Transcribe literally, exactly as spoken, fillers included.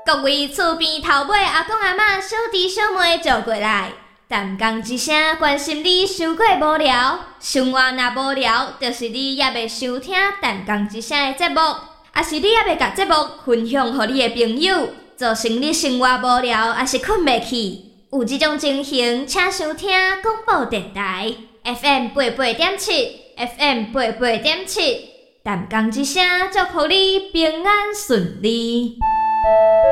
各位厝边头尾阿公阿嬷、小弟小妹坐过来，淡讲一声，关心你伤过无聊。生活若无聊，就是你也未收听淡讲一声的节目，也是你也未甲节目分享予你的朋友，造成你生活无聊，也是困袂去。有这种情形，请收听广播电台 F M 八八点七 ，F M 八八点七，淡讲一声，祝福你平安顺利。